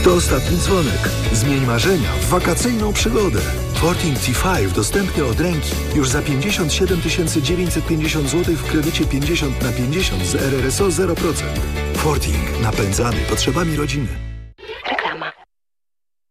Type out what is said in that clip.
To ostatni dzwonek. Zmień marzenia w wakacyjną przygodę. Forting T5 dostępny od ręki już za 57 950 zł w kredycie 50/50 z RRSO 0%. Forting napędzany potrzebami rodziny.